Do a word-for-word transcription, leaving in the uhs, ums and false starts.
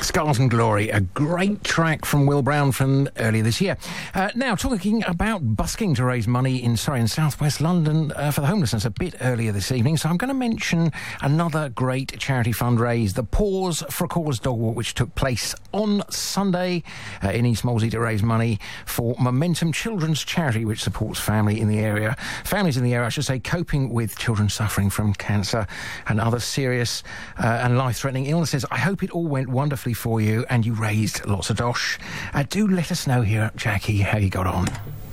Scars and Glory, a great track from Will Brown from earlier this year. Uh, now, talking about busking to raise money in Surrey and South West London uh, for the homelessness a bit earlier this evening, so I'm going to mention another great charity fundraise, the Pause for a Cause Dog Walk, which took place on Sunday uh, in East Molesey to raise money for Momentum Children's Charity, which supports family in the area, families in the area, I should say, coping with children suffering from cancer and other serious uh, and life-threatening illnesses. I hope it all went wonderfully for you and you raised lots of dosh. Uh, do let us know here, Jackie, how you got on.